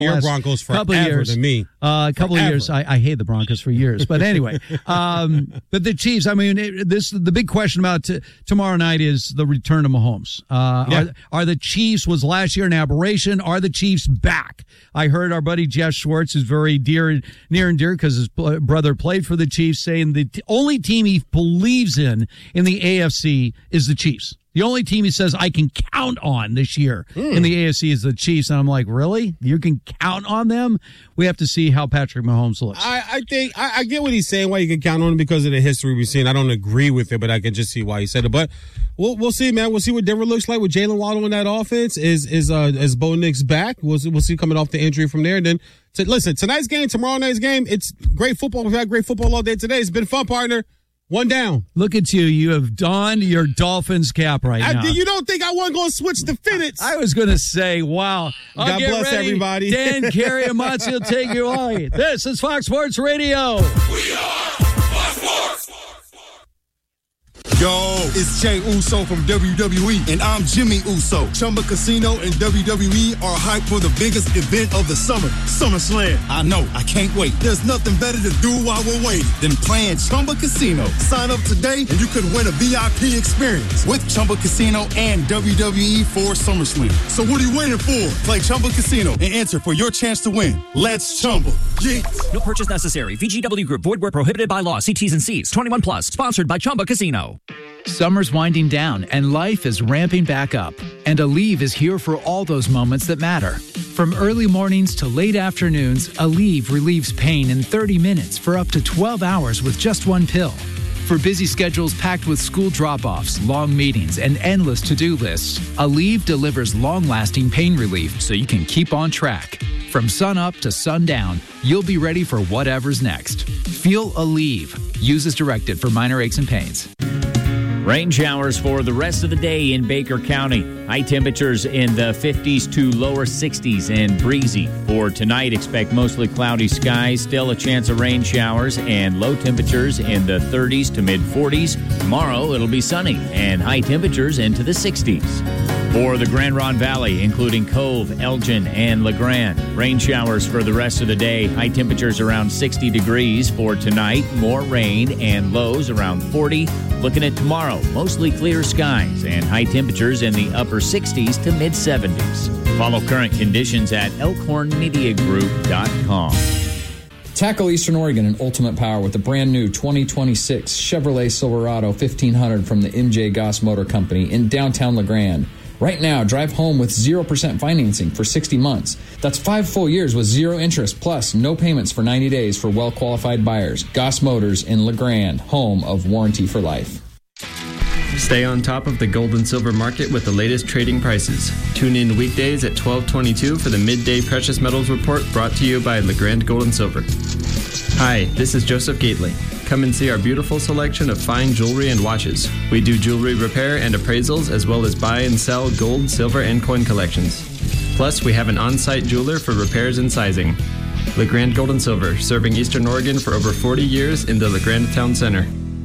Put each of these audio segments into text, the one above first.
Your Broncos forever to me. A couple of years. I hate the Broncos for years. But anyway, but the Chiefs, I mean, the big question about tomorrow night is the return of Mahomes. Are the Chiefs, was last year an aberration? Are the Chiefs back? I heard our buddy Jeff Schwartz, who's very near and dear because his brother played for the Chiefs, saying the only team he believes in the AFC is the Chiefs. The only team he says I can count on this year in the AFC is the Chiefs. And I'm like, really? You can count on them? We have to see how Patrick Mahomes looks. I think I get what he's saying, why you can count on him because of the history we've seen. I don't agree with it, but I can just see why he said it. But we'll see, man. We'll see what Denver looks like with Jalen Waddle in that offense. Is Bo Nix back? We'll see coming off the injury from there. And then, listen, tonight's game, tomorrow night's game, it's great football. We've had great football all day today. It's been fun, partner. One down. Look at you. You have donned your Dolphins cap right now. You don't think I wasn't going to switch to Finnets? I was going to say, wow. God bless everybody. Dan Carey and Monty will take you away. This is Fox Sports Radio. We are Fox Sports. Yo, it's Jey Uso from WWE, and I'm Jimmy Uso. Chumba Casino and WWE are hyped for the biggest event of the summer, SummerSlam. I know, I can't wait. There's nothing better to do while we're waiting than playing Chumba Casino. Sign up today, and you could win a VIP experience with Chumba Casino and WWE for SummerSlam. So what are you waiting for? Play Chumba Casino and enter for your chance to win. Let's Chumba. Yeah. No purchase necessary. VGW Group. Void where prohibited by law. See T's and C's. 21 plus. Sponsored by Chumba Casino. Summer's winding down and life is ramping back up. And Aleve is here for all those moments that matter. From early mornings to late afternoons, Aleve relieves pain in 30 minutes for up to 12 hours with just one pill. For busy schedules packed with school drop-offs, long meetings, and endless to-do lists, Aleve delivers long-lasting pain relief so you can keep on track. From sun up to sundown, you'll be ready for whatever's next. Feel Aleve. Use as directed for minor aches and pains. Rain showers for the rest of the day in Baker County. High temperatures in the 50s to lower 60s and breezy. For tonight, expect mostly cloudy skies, still a chance of rain showers, and low temperatures in the 30s to mid-40s. Tomorrow, it'll be sunny and high temperatures into the 60s. For the Grand Ronde Valley, including Cove, Elgin, and LeGrand, rain showers for the rest of the day. High temperatures around 60 degrees for tonight. More rain and lows around 40. Looking at tomorrow, mostly clear skies and high temperatures in the upper 60s to mid-70s. Follow current conditions at elkhornmediagroup.com. Tackle Eastern Oregon in ultimate power with the brand new 2026 Chevrolet Silverado 1500 from the MJ Goss Motor Company in downtown LeGrand. Right now, drive home with 0% financing for 60 months. That's 5 full years with zero interest, plus no payments for 90 days for well-qualified buyers. Goss Motors in LeGrand, home of Warranty for Life. Stay on top of the gold and silver market with the latest trading prices. Tune in weekdays at 12:22 for the Midday Precious Metals Report brought to you by LeGrand Gold and Silver. Hi, this is Joseph Gately. Come and see our beautiful selection of fine jewelry and watches. We do jewelry repair and appraisals as well as buy and sell gold, silver, and coin collections. Plus, we have an on-site jeweler for repairs and sizing. LeGrand Gold and Silver, serving Eastern Oregon for over 40 years in the LeGrand Town Center.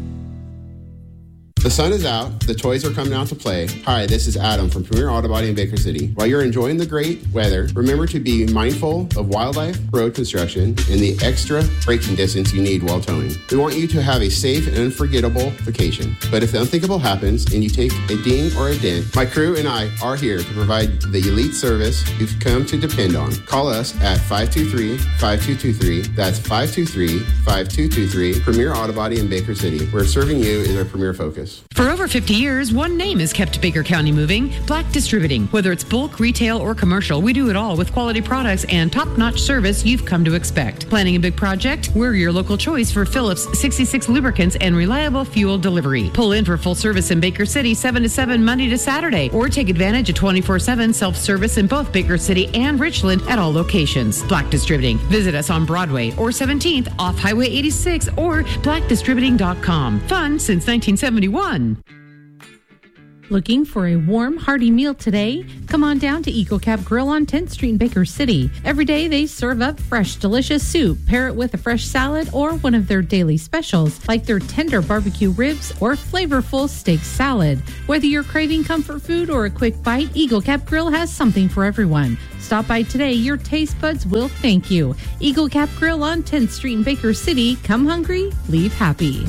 The sun is out. The toys are coming out to play. Hi, this is Adam from Premier Auto Body in Baker City. While you're enjoying the great weather, remember to be mindful of wildlife, road construction, and the extra braking distance you need while towing. We want you to have a safe and unforgettable vacation. But if the unthinkable happens and you take a ding or a dent, my crew and I are here to provide the elite service you've come to depend on. Call us at 523-5223. That's 523-5223. Premier Auto Body in Baker City, where serving you is our premier focus. For over 50 years, one name has kept Baker County moving, Black Distributing. Whether it's bulk, retail, or commercial, we do it all with quality products and top-notch service you've come to expect. Planning a big project? We're your local choice for Phillips 66 lubricants and reliable fuel delivery. Pull in for full service in Baker City 7 to 7 Monday to Saturday, or take advantage of 24/7 self-service in both Baker City and Richland at all locations. Black Distributing. Visit us on Broadway or 17th off Highway 86 or blackdistributing.com. Fun since 1971. Looking for a warm, hearty meal today? Come on down to Eagle Cap Grill on 10th Street in Baker City. Every day they serve up fresh, delicious soup. Pair it with a fresh salad or one of their daily specials, like their tender barbecue ribs or flavorful steak salad. Whether you're craving comfort food or a quick bite, Eagle Cap Grill has something for everyone. Stop by today. Your taste buds will thank you. Eagle Cap Grill on 10th Street in Baker City. Come hungry, leave happy.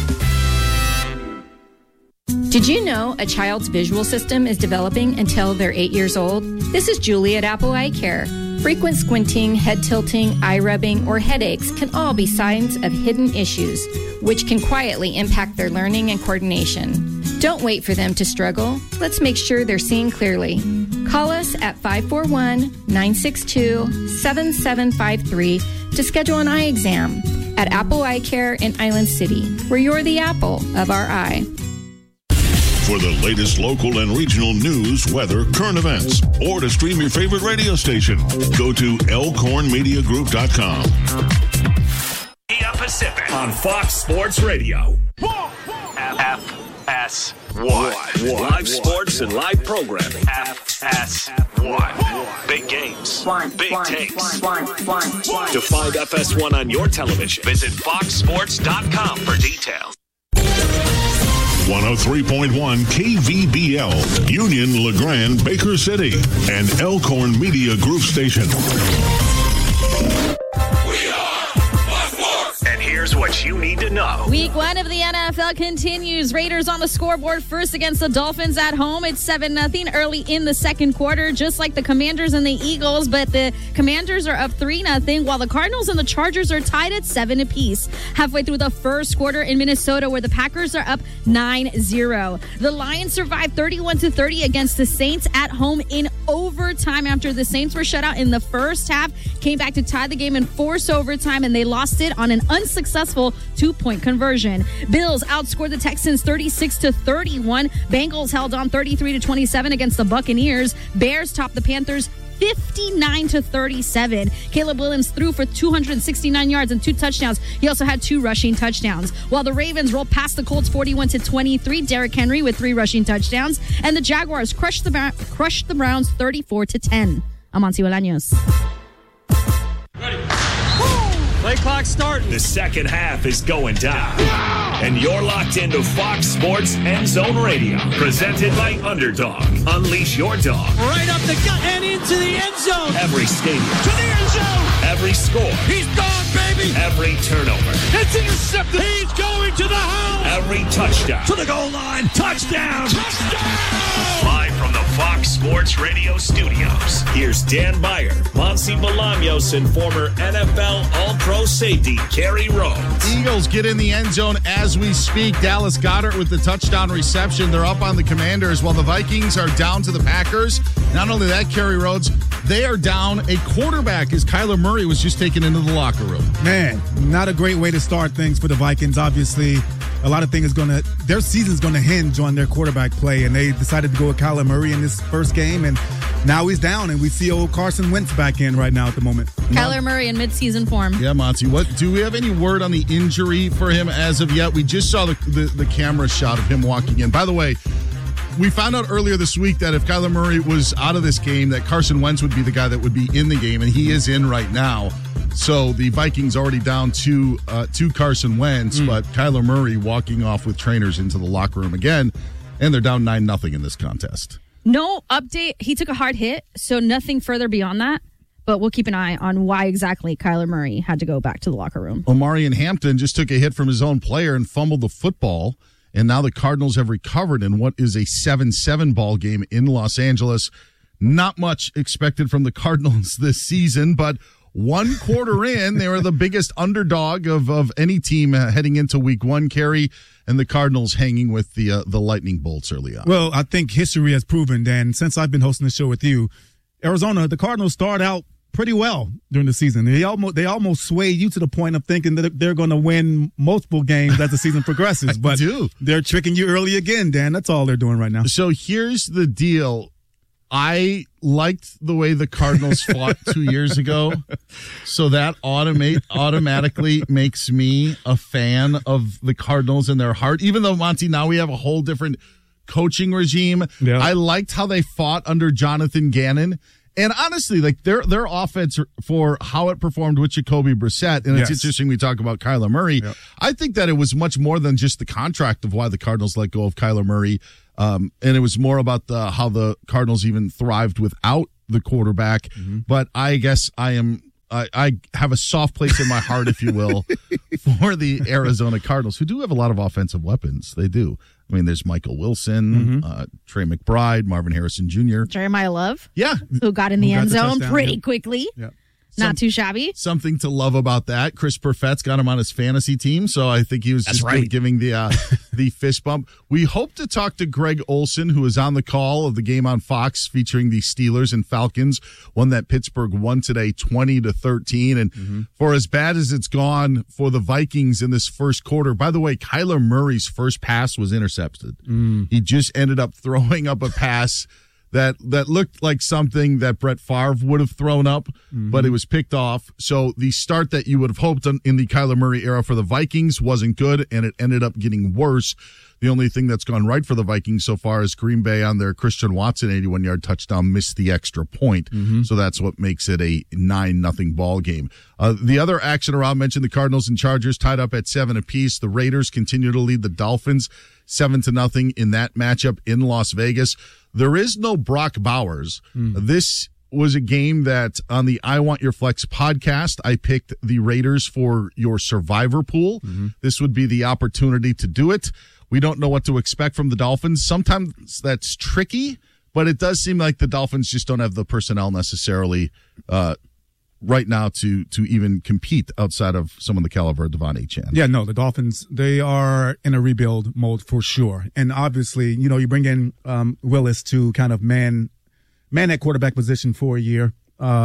Did you know a child's visual system is developing until they're 8 years old? This is Julie at Apple Eye Care. Frequent squinting, head tilting, eye rubbing, or headaches can all be signs of hidden issues, which can quietly impact their learning and coordination. Don't wait for them to struggle. Let's make sure they're seeing clearly. Call us at 541-962-7753 to schedule an eye exam at Apple Eye Care in Island City, where you're the apple of our eye. For the latest local and regional news, weather, current events, or to stream your favorite radio station, go to elkhornmediagroup.com. Pacific on Fox Sports Radio. FS1. Live sports and live programming. FS1. Big games. Big takes. To find FS1 on your television, visit foxsports.com for details. 103.1 KVBL, Union, LeGrand, Baker City, and Elkhorn Media Group Station. Here's what you need to know. Week 1 of the NFL continues. Raiders on the scoreboard first against the Dolphins at home. It's 7-0 early in the second quarter, just like the Commanders and the Eagles. But the Commanders are up 3-0, while the Cardinals and the Chargers are tied at 7 apiece. Halfway through the first quarter in Minnesota, where the Packers are up 9-0. The Lions survived 31-30 against the Saints at home in overtime after the Saints were shut out in the first half, came back to tie the game in forced overtime, and they lost it on an unsuccessful 2-point conversion. Bills outscored the Texans 36-31. Bengals held on 33-27 against the Buccaneers. Bears topped the Panthers 59-37. Caleb Williams threw for 269 yards and 2 touchdowns. He also had 2 rushing touchdowns. While the Ravens rolled past the Colts 41-23, Derrick Henry with 3 rushing touchdowns, and the Jaguars crushed the Browns 34-10. I'm Monty Bolaños. Play clock starting. The second half is going down. And you're locked into Fox Sports End Zone Radio. Presented by Underdog. Unleash your dog. Right up the gut and into the end zone. Every stadium. To the end zone. Every score. He's gone, baby. Every turnover. It's intercepted. He's going to the house. Every touchdown. To the goal line. Touchdown. Touchdown. Live from the Fox Sports Radio studios. Here's Dan Beyer, Monty Bolaños, and former NFL All-Pro safety Kerry Rhodes. Eagles get in the end zone as we speak. Dallas Goedert with the touchdown reception. They're up on the Commanders while the Vikings are down to the Packers. Not only that, Kerry Rhodes, they are down a quarterback as Kyler Murray was just taken into the locker room. Man, not a great way to start things for the Vikings. Obviously, a lot of things their season's going to hinge on their quarterback play, and they decided to go with Kyler Murray in this first game, and now he's down, and we see old Carson Wentz back in right now at the moment. Kyler Murray in midseason form. Yeah, Monty, do we have any word on the injury for him as of yet? We just saw the camera shot of him walking in. By the way, we found out earlier this week that if Kyler Murray was out of this game, that Carson Wentz would be the guy that would be in the game, and he is in right now. So the Vikings already down to Carson Wentz, but Kyler Murray walking off with trainers into the locker room again, and they're down 9-0 in this contest. No update. He took a hard hit, so nothing further beyond that. But we'll keep an eye on why exactly Kyler Murray had to go back to the locker room. Omarion Hampton just took a hit from his own player and fumbled the football, and now the Cardinals have recovered in what is a 7-7 ball game in Los Angeles. Not much expected from the Cardinals this season, but one quarter in, they were the biggest underdog of any team heading into week 1, Kerry, and the Cardinals hanging with the lightning bolts early on. Well, I think history has proven, Dan, since I've been hosting the show with you, Arizona, the Cardinals start out pretty well during the season. They almost sway you to the point of thinking that they're going to win multiple games as the season progresses. But they're tricking you early again, Dan. That's all they're doing right now. So here's the deal. I liked the way the Cardinals fought 2 years ago, so that automatically makes me a fan of the Cardinals in their heart. Even though, Monty, now we have a whole different coaching regime. Yeah. I liked how they fought under Jonathan Gannon. And honestly, like their offense for how it performed with Jacoby Brissett, and it's interesting we talk about Kyler Murray. Yep. I think that it was much more than just the contract of why the Cardinals let go of Kyler Murray. And it was more about how the Cardinals even thrived without the quarterback. Mm-hmm. But I guess I have a soft place in my heart, if you will, for the Arizona Cardinals, who do have a lot of offensive weapons. They do. I mean, there's Michael Wilson, Trey McBride, Marvin Harrison Jr. Jeremiah Love. Yeah. Who got in the end zone pretty quickly. Yeah. Not too shabby. Something to love about that. Chris Perfett's got him on his fantasy team, so I think he was just giving the fist bump. We hope to talk to Greg Olson, who is on the call of the game on Fox featuring the Steelers and Falcons, one that Pittsburgh won today 20-13. And for as bad as it's gone for the Vikings in this first quarter, by the way, Kyler Murray's first pass was intercepted. He just ended up throwing up a pass that looked like something that Brett Favre would have thrown up, but it was picked off. So the start that you would have hoped in the Kyler Murray era for the Vikings wasn't good, and it ended up getting worse. The only thing that's gone right for the Vikings so far is Green Bay on their Christian Watson 81-yard touchdown missed the extra point. So that's what makes it a 9-0 ball game. The other action around, mentioned the Cardinals and Chargers tied up at 7 apiece. The Raiders continue to lead the Dolphins 7-0 in that matchup in Las Vegas. There is no Brock Bowers. This was a game that on the I Want Your Flex podcast, I picked the Raiders for your survivor pool. This would be the opportunity to do it. We don't know what to expect from the Dolphins. Sometimes that's tricky, but it does seem like the Dolphins just don't have the personnel necessarily right now to even compete outside of someone the caliber of Devon Achane. Yeah, no, the Dolphins, they are in a rebuild mode for sure. And obviously, you bring in Willis to kind of man that quarterback position for a year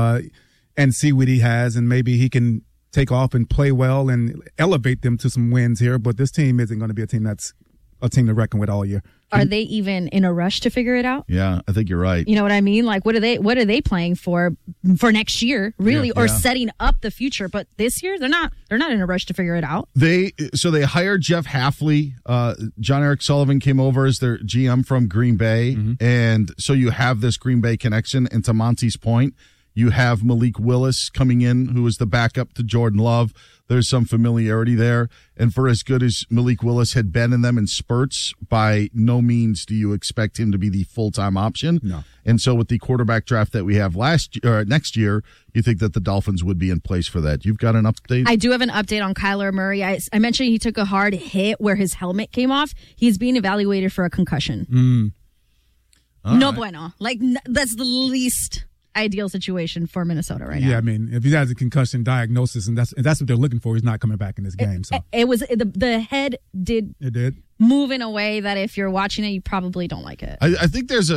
and see what he has, and maybe he can take off and play well and elevate them to some wins here. But this team isn't going to be a team that's a team to reckon with all year. Are they even in a rush to figure it out? Yeah, I think you're right. You know what I mean? Like, what are they playing for next year, really, or setting up the future? But this year, they're not in a rush to figure it out. They hired Jeff Hafley. John Eric Sullivan came over as their GM from Green Bay, and so you have this Green Bay connection. And to Monty's point, you have Malik Willis coming in, who is the backup to Jordan Love. There's some familiarity there. And for as good as Malik Willis had been in them in spurts, by no means do you expect him to be the full-time option. No. And so with the quarterback draft that we have next year, you think that the Dolphins would be in place for that. You've got an update? I do have an update on Kyler Murray. I mentioned he took a hard hit where his helmet came off. He's being evaluated for a concussion. No bueno. Like, that's the least ideal situation for Minnesota right now. Yeah, I mean, if he has a concussion diagnosis and that's what they're looking for, he's not coming back in this game. So it was the head did move in a way that if you're watching it, you probably don't like it. I think there's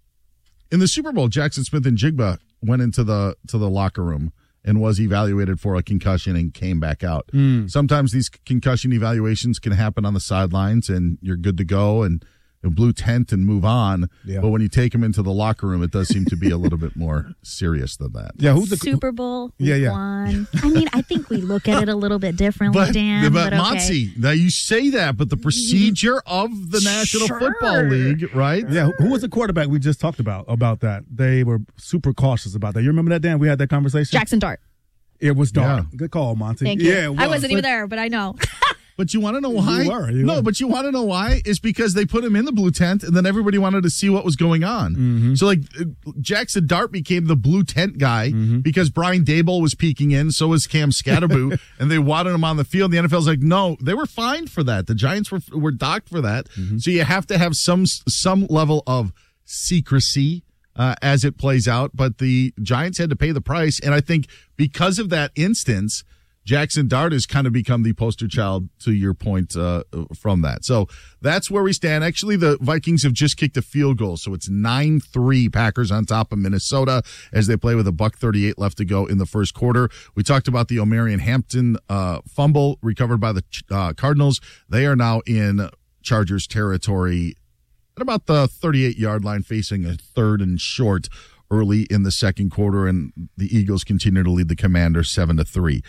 in the Super Bowl, Jackson Smith and Jigba went into the locker room and was evaluated for a concussion and came back out. Sometimes these concussion evaluations can happen on the sidelines and you're good to go and blue tent and move on. Yeah. But when you take him into the locker room, it does seem to be a little bit more serious than that. Yeah, who's the Super Bowl? Won. I mean, I think we look at it a little bit differently, Dan. But okay. Monty, now you say that, but the procedure of the National Football League, right? Yeah, who was the quarterback we just talked about that? They were super cautious about that. You remember that, Dan? We had that conversation? Jackson Dart. It was Dart. Yeah. Good call, Monty. Thank you. Yeah, I wasn't even there, but I know. But you want to know why? You were. But you want to know why? Is because they put him in the blue tent, and then everybody wanted to see what was going on. So, like, Jackson Dart became the blue tent guy because Brian Daboll was peeking in, so was Cam Scatterboo, and they wanted him on the field. The NFL's like, no, they were fined for that. The Giants were docked for that. So you have to have some level of secrecy as it plays out. But the Giants had to pay the price, and I think because of that instance, Jackson Dart has kind of become the poster child, to your point, from that. So that's where we stand. Actually, the Vikings have just kicked a field goal, so it's 9-3 Packers on top of Minnesota as they play with $1:38 left to go in the first quarter. We talked about the Omarion Hampton fumble recovered by the Cardinals. They are now in Chargers territory at about the 38-yard line, facing a 3rd and short early in the second quarter, and the Eagles continue to lead the Commanders 7-3.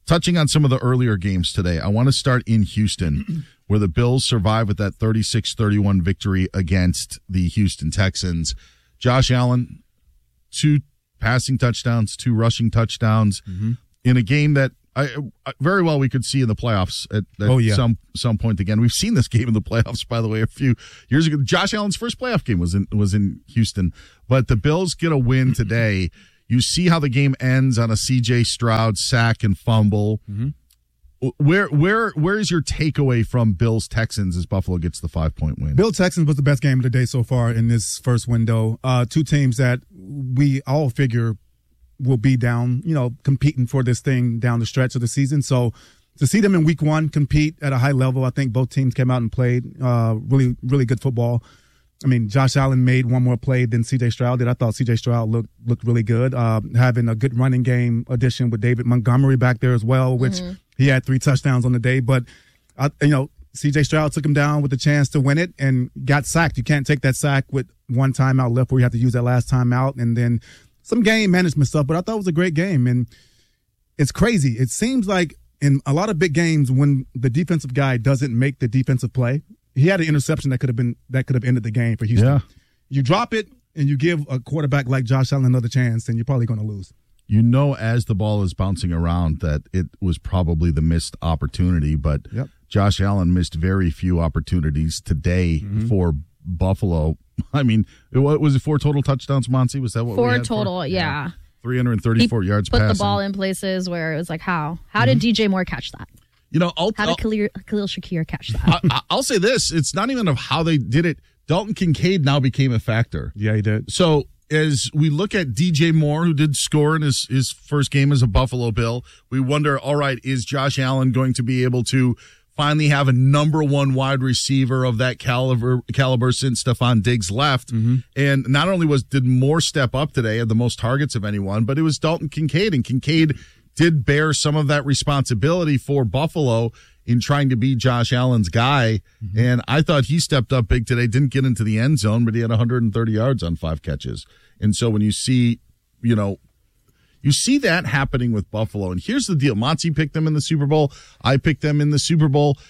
touching on some of the earlier games today, I want to start in Houston, where the Bills survived with that 36-31 victory against the Houston Texans. Josh Allen, 2 passing touchdowns, 2 rushing touchdowns in a game that I very well we could see in the playoffs at some point again. We've seen this game in the playoffs, by the way, a few years ago. Josh Allen's first playoff game was in Houston, but the Bills get a win today. You see how the game ends on a C.J. Stroud sack and fumble. Where is your takeaway from Bills Texans as Buffalo gets the 5-point win? Bills Texans was the best game of the day so far in this first window. 2 teams that we all figure will be down, competing for this thing down the stretch of the season. So to see them in week 1 compete at a high level, I think both teams came out and played really, really good football. I mean, Josh Allen made one more play than C.J. Stroud did. I thought C.J. Stroud looked really good. Having a good running game addition with David Montgomery back there as well, which he had 3 touchdowns on the day. But, C.J. Stroud took him down with the chance to win it and got sacked. You can't take that sack with 1 timeout left where you have to use that last timeout. And then some game management stuff. But I thought it was a great game. And it's crazy. It seems like in a lot of big games when the defensive guy doesn't make the defensive play, he had an interception that could have ended the game for Houston. Yeah. You drop it and you give a quarterback like Josh Allen another chance, and you're probably going to lose. As the ball is bouncing around, that it was probably the missed opportunity, but Josh Allen missed very few opportunities today for Buffalo. I mean, what was it, 4 total touchdowns, Monty? Was that what 4 we had total, yeah. 334 yards passing. Put the ball in places where it was like, how did DJ Moore catch that? How did Khalil Shakir catch that? I'll say this. It's not even of how they did it. Dalton Kincaid now became a factor. Yeah, he did. So as we look at DJ Moore, who did score in his first game as a Buffalo Bill, we wonder, all right, is Josh Allen going to be able to finally have a number 1 wide receiver of that caliber since Stephon Diggs left? And not only did Moore step up today, had the most targets of anyone, but it was Dalton Kincaid, and Kincaid did bear some of that responsibility for Buffalo in trying to be Josh Allen's guy. And I thought he stepped up big today, didn't get into the end zone, but he had 130 yards on 5 catches. And so when you see, you see that happening with Buffalo. And here's the deal. Monty picked them in the Super Bowl. I picked them in the Super Bowl.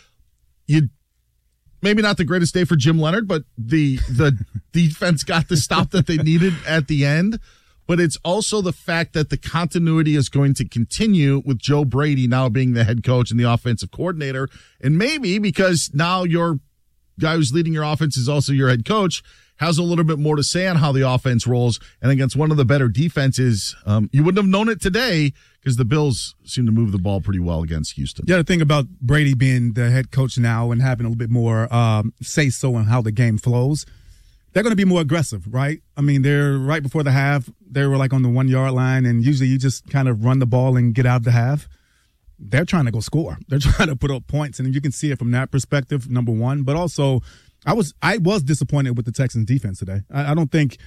Maybe not the greatest day for Jim Leonard, but the defense got the stop that they needed at the end. But it's also the fact that the continuity is going to continue with Joe Brady now being the head coach and the offensive coordinator. And maybe because now your guy who's leading your offense is also your head coach, has a little bit more to say on how the offense rolls. And against one of the better defenses, you wouldn't have known it today because the Bills seem to move the ball pretty well against Houston. Yeah, the thing about Brady being the head coach now and having a little bit more say-so on how the game flows, they're going to be more aggressive, right? I mean, they're right before the half. They were like on the 1-yard line, and usually you just kind of run the ball and get out of the half. They're trying to go score. They're trying to put up points, and you can see it from that perspective, number one. But also, I was disappointed with the Texans defense today. I don't think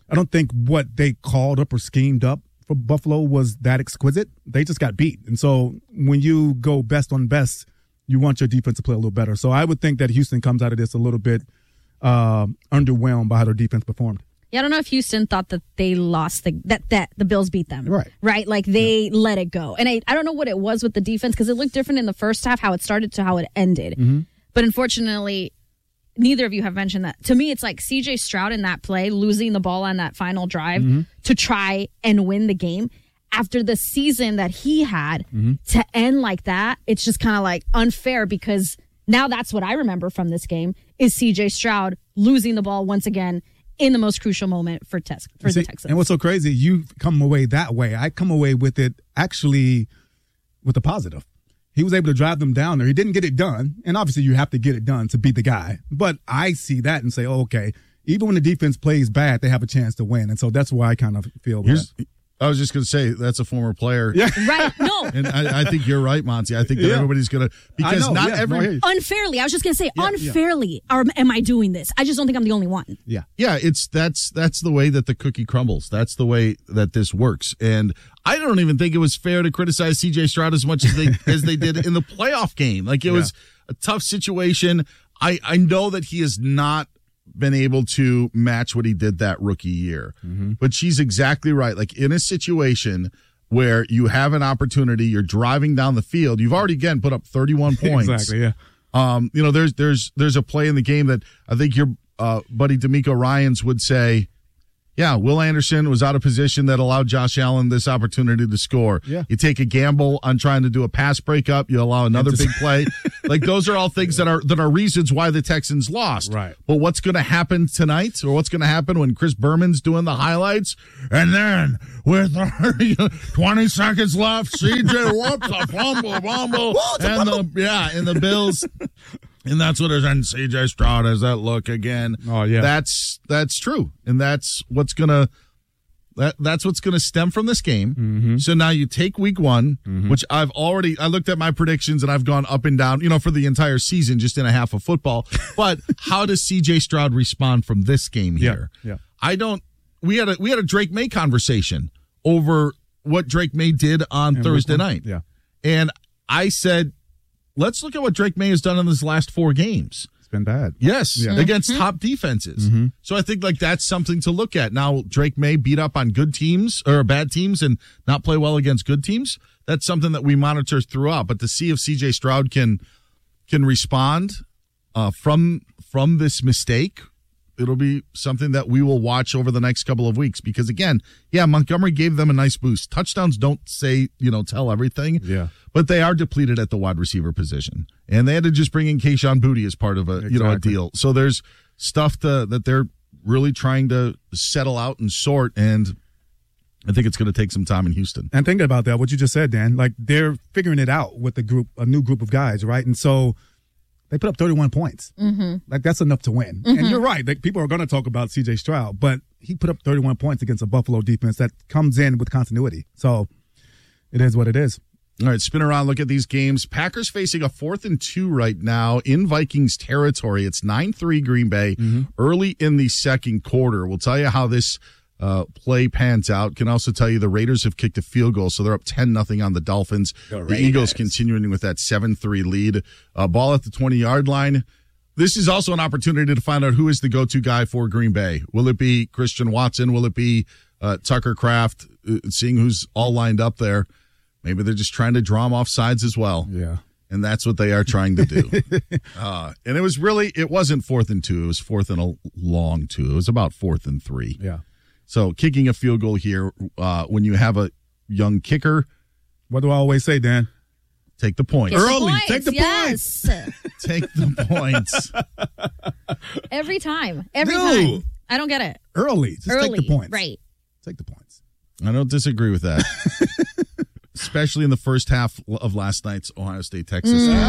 what they called up or schemed up for Buffalo was that exquisite. They just got beat. And so when you go best on best, you want your defense to play a little better. So I would think that Houston comes out of this a little bit underwhelmed by how their defense performed. Yeah, I don't know if Houston thought that they lost, that the Bills beat them. Right? Like they let it go. And I don't know what it was with the defense because it looked different in the first half, how it started to how it ended. Mm-hmm. But unfortunately, neither of you have mentioned that. To me, it's like C.J. Stroud in that play, losing the ball on that final drive to try and win the game. After the season that he had to end like that, it's just kind of like unfair because now that's what I remember from this game is C.J. Stroud losing the ball once again in the most crucial moment for the Texans. And what's so crazy, you come away that way. I come away with it actually with a positive. He was able to drive them down there. He didn't get it done. And obviously you have to get it done to beat the guy. But I see that and say, oh, okay, even when the defense plays bad, they have a chance to win. And so that's why I kind of feel that. I was just going to say, that's a former player. Yeah. Right. No. And I think you're right, Monty. I think that everybody's going to, because not every. Unfairly. I was just going to say, unfairly am I doing this? I just don't think I'm the only one. Yeah. Yeah. That's the way that the cookie crumbles. That's the way that this works. And I don't even think it was fair to criticize C.J. Stroud as much as they did in the playoff game. Like it was a tough situation. I know that he has not been able to match what he did that rookie year. But she's exactly right. Like in a situation, where you have an opportunity, you're driving down the field. You've already, again, put up 31 points. Exactly, yeah. There's a play in the game that I think your buddy D'Amico Ryans would say, yeah, Will Anderson was out of position that allowed Josh Allen this opportunity to score. Yeah. You take a gamble on trying to do a pass breakup. You allow another big play. Like, those are all things that are reasons why the Texans lost. Right. But what's going to happen tonight, or what's going to happen when Chris Berman's doing the highlights, and then with 20 seconds left, CJ whoops a fumble, and the Bills. And that's what it is. And C.J. Stroud has that look again. Oh, yeah. That's true. And that's what's gonna stem from this game. Mm-hmm. So now you take week one, which I looked at my predictions and I've gone up and down, for the entire season, just in a half of football. But how does C.J. Stroud respond from this game here? Yeah. We had a Drake May conversation over what Drake May did on Thursday night. Yeah. And I said, let's look at what Drake May has done in his last 4 games. It's been bad. Yes, against top defenses. Mm-hmm. So I think that's something to look at. Now, Drake May beat up on good teams or bad teams and not play well against good teams. That's something that we monitor throughout. But to see if C.J. Stroud can respond from this mistake, it'll be something that we will watch over the next couple of weeks. Because again, Montgomery gave them a nice boost. Touchdowns don't tell everything. Yeah. But they are depleted at the wide receiver position. And they had to just bring in Kayshon Boutte as part of a deal. So there's stuff that they're really trying to settle out and sort, and I think it's going to take some time in Houston. And thinking about that, what you just said, Dan, like they're figuring it out with a new group of guys, right? And so they put up 31 points. Mm-hmm. Like, that's enough to win. Mm-hmm. And you're right. Like, people are going to talk about C.J. Stroud, but he put up 31 points against a Buffalo defense that comes in with continuity. So it is what it is. All right, spin around, look at these games. Packers facing a 4th and 2 right now in Vikings territory. It's 9-3 Green Bay early in the second quarter. We'll tell you how this play pans out. Can also tell you the Raiders have kicked a field goal, so they're up 10-0 on the Dolphins. The Eagles continuing with that 7-3 lead. Ball at the 20-yard line. This is also an opportunity to find out who is the go-to guy for Green Bay. Will it be Christian Watson? Will it be Tucker Kraft? Seeing who's all lined up there. Maybe they're just trying to draw them off sides as well. Yeah. And that's what they are trying to do. And it wasn't 4th and 2. It was 4th and a long 2. It was about 4th and 3. Yeah. So kicking a field goal here, when you have a young kicker. What do I always say, Dan? Take the points. Early. Take the points. Take the points. Every time. Every time. I don't get it. Early. Just take the points. Right. Take the points. I don't disagree with that. Especially in the first half of last night's Ohio State-Texas game.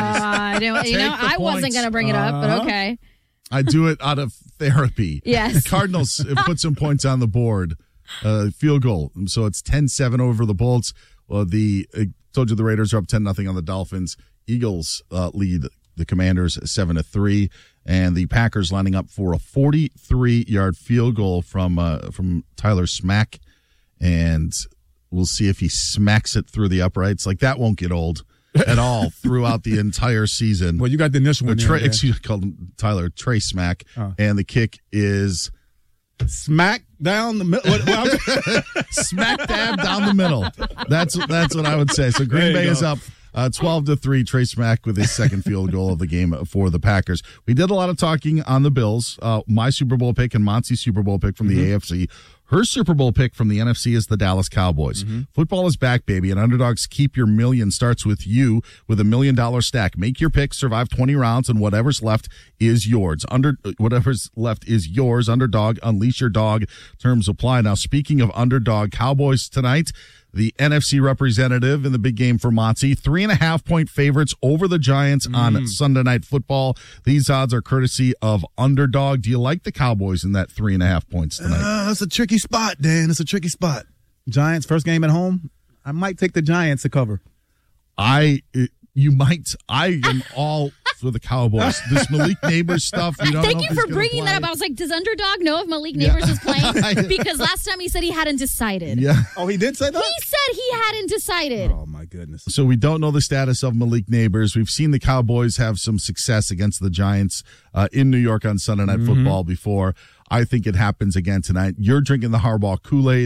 I wasn't going to bring it up, but okay. I do it out of therapy. Yes. The Cardinals put some points on the board. Field goal. So it's 10-7 over the Bolts. Well, I told you the Raiders are up 10-0 on the Dolphins. Eagles lead the Commanders 7-3. And the Packers lining up for a 43-yard field goal from Tyler Smack. And we'll see if he smacks it through the uprights. Like, that won't get old at all throughout the entire season. Well, you got the initial one. I called him Tyler Trey Smack. And the kick is smack down the middle. Smack dab down the middle. That's what I would say. So Green Bay is up 12-3. Trey Smack with his second field goal of the game for the Packers. We did a lot of talking on the Bills. My Super Bowl pick and Monty's Super Bowl pick from the AFC. Her Super Bowl pick from the NFC is the Dallas Cowboys. Football is back, baby, and Underdog's Keep Your Million starts with you with $1 million stack. Make your pick, survive 20 rounds, and whatever's left is yours. Underdog, unleash your dog. Terms apply. Now, speaking of Underdog, Cowboys tonight, the NFC representative in the big game for Monty. 3.5-point favorites over the Giants on Sunday Night Football. These odds are courtesy of Underdog. Do you like the Cowboys in that 3.5 points tonight? That's a tricky spot, Dan. It's a tricky spot. Giants, first game at home. I might take the Giants to cover. I am all for the Cowboys. This Malik Neighbors stuff. Thank you for bringing that up. I was like, does Underdog know if Malik Neighbors is playing? Because last time he said he hadn't decided. Yeah. Oh, he did say that? He said he hadn't decided. Oh, my goodness. So we don't know the status of Malik Neighbors. We've seen the Cowboys have some success against the Giants in New York on Sunday Night Football before. I think it happens again tonight. You're drinking the Harbaugh Kool-Aid.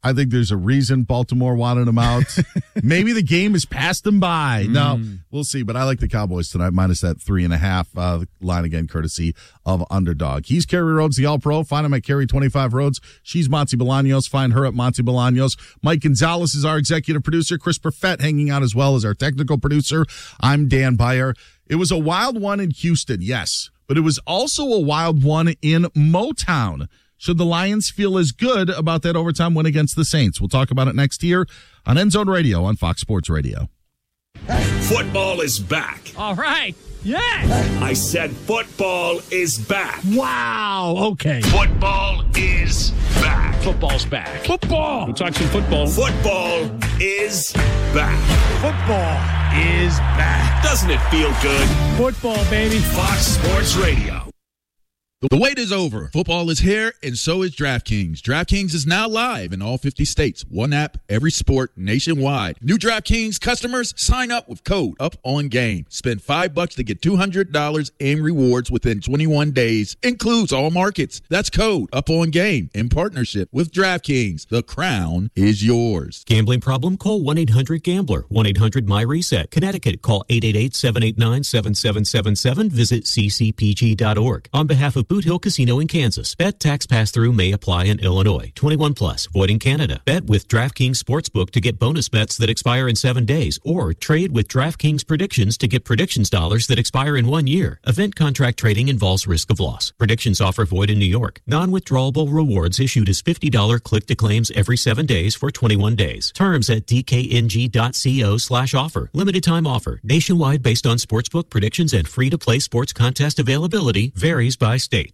I think there's a reason Baltimore wanted him out. Maybe the game has passed him by. No, we'll see. But I like the Cowboys tonight, minus that 3.5 line again, courtesy of Underdog. He's Carrie Rhodes, the All-Pro. Find him at Carrie25 Rhodes. She's Monty Bolaños. Find her at Monty Bolaños. Mike Gonzalez is our executive producer. Chris Perfett hanging out as well as our technical producer. I'm Dan Beyer. It was a wild one in Houston, yes, but it was also a wild one in Motown. Should the Lions feel as good about that overtime win against the Saints? We'll talk about it next year on End Zone Radio on Fox Sports Radio. Football is back. All right. Yes. I said football is back. Wow. Okay. Football is back. Football's back. Football. We'll talk some football. Football is back. Football is back. Doesn't it feel good? Football, baby. Fox Sports Radio. The wait is over. Football is here, and so is DraftKings. DraftKings is now live in all 50 states. One app, every sport, nationwide. New DraftKings customers, sign up with code UPONGAME. Spend $5 to get $200 in rewards within 21 days. Includes all markets. That's code UPONGAME in partnership with DraftKings. The crown is yours. Gambling problem? Call 1-800-GAMBLER. 1-800-MY-RESET. Connecticut, call 888-789-7777. Visit ccpg.org. On behalf of Boot Hill Casino in Kansas. Bet tax pass-through may apply in Illinois. 21 plus. Void in Canada. Bet with DraftKings Sportsbook to get bonus bets that expire in 7 days, or trade with DraftKings Predictions to get predictions dollars that expire in 1 year. Event contract trading involves risk of loss. Predictions offer void in New York. Non-withdrawable rewards issued as $50 click-to-claims every 7 days for 21 days. Terms at dkng.co/offer. Limited time offer. Nationwide based on sportsbook predictions and free-to-play sports contest availability. Varies by state.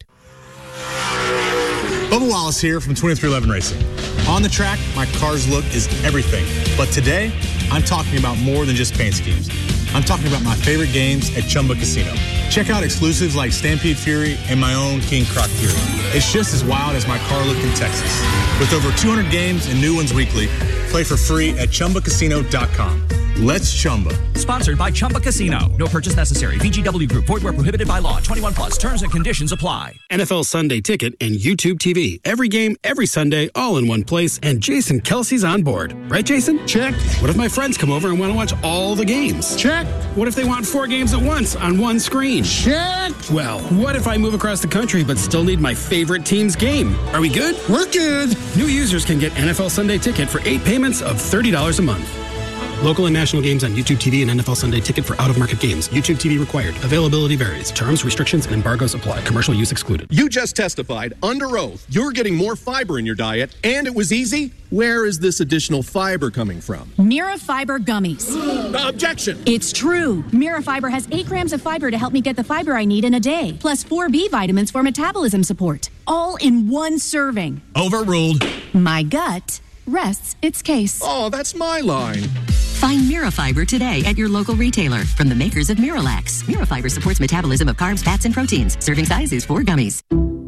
Bubba Wallace here from 2311 Racing. On the track, my car's look is everything. But today, I'm talking about more than just paint schemes. I'm talking about my favorite games at Chumba Casino. Check out exclusives like Stampede Fury and my own King Croc Fury. It's just as wild as my car look in Texas. With over 200 games and new ones weekly, play for free at ChumbaCasino.com. Let's Chumba. Sponsored by Chumba Casino. No purchase necessary. VGW Group. Void where prohibited by law. 21 plus. Terms and conditions apply. NFL Sunday Ticket and YouTube TV. Every game, every Sunday, all in one place. And Jason Kelsey's on board. Right, Jason? Check. What if my friends come over and want to watch all the games? Check. What if they want 4 games at once on one screen? Check. Well, what if I move across the country but still need my favorite team's game? Are we good? We're good. New users can get NFL Sunday Ticket for 8 payments of $30 a month. Local and national games on YouTube TV and NFL Sunday Ticket for out-of-market games. YouTube TV required. Availability varies. Terms, restrictions, and embargoes apply. Commercial use excluded. You just testified under oath you're getting more fiber in your diet, and it was easy. Where is this additional fiber coming from? Mira Fiber Gummies. Objection. It's true. Mira Fiber has 8 grams of fiber to help me get the fiber I need in a day, plus 4 B vitamins for metabolism support. All in one serving. Overruled. My gut rests its case. Oh, that's my line. Find Mirafiber today at your local retailer from the makers of Miralax. Mirafiber supports metabolism of carbs, fats, and proteins. Serving size is 4 gummies.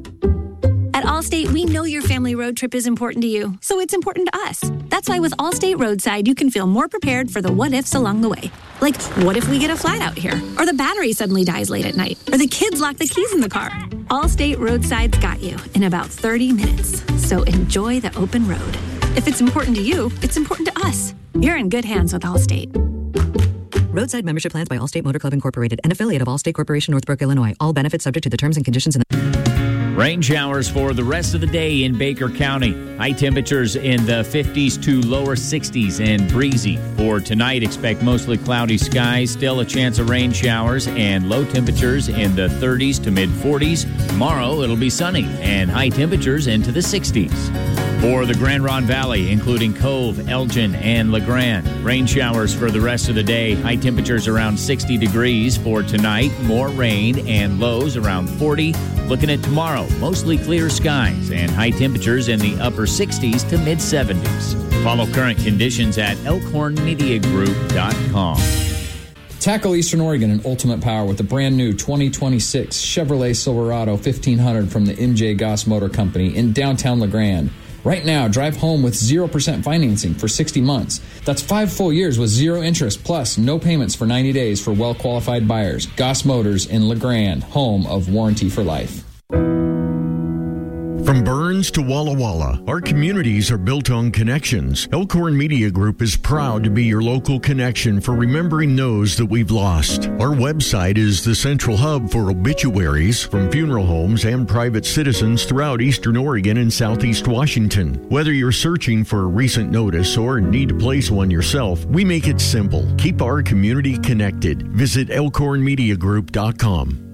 At Allstate, we know your family road trip is important to you, so it's important to us. That's why with Allstate Roadside, you can feel more prepared for the what-ifs along the way. Like, what if we get a flat out here? Or the battery suddenly dies late at night? Or the kids lock the keys in the car? Allstate Roadside's got you in about 30 minutes. So enjoy the open road. If it's important to you, it's important to us. You're in good hands with Allstate. Roadside membership plans by Allstate Motor Club Incorporated, an affiliate of Allstate Corporation, Northbrook, Illinois. All benefits subject to the terms and conditions. Rain showers for the rest of the day in Baker County. High temperatures in the 50s to lower 60s and breezy. For tonight, expect mostly cloudy skies, still a chance of rain showers, and low temperatures in the 30s to mid-40s. Tomorrow, it'll be sunny and high temperatures into the 60s. For the Grand Ronde Valley, including Cove, Elgin, and LeGrand. Rain showers for the rest of the day. High temperatures around 60 degrees for tonight. More rain and lows around 40. Looking at tomorrow, mostly clear skies and high temperatures in the upper 60s to mid-70s. Follow current conditions at elkhornmediagroup.com. Tackle Eastern Oregon in ultimate power with the brand new 2026 Chevrolet Silverado 1500 from the MJ Goss Motor Company in downtown LeGrand. Right now, drive home with 0% financing for 60 months. That's 5 full years with 0 interest, plus no payments for 90 days for well-qualified buyers. Goss Motors in LeGrand, home of Warranty for Life. From From Burns to Walla Walla, our communities are built on connections. Elkhorn Media Group is proud to be your local connection for remembering those that we've lost. Our website is the central hub for obituaries from funeral homes and private citizens throughout Eastern Oregon and Southeast Washington. Whether you're searching for a recent notice or need to place one yourself, we make it simple. Keep our community connected. Visit elkhornmediagroup.com.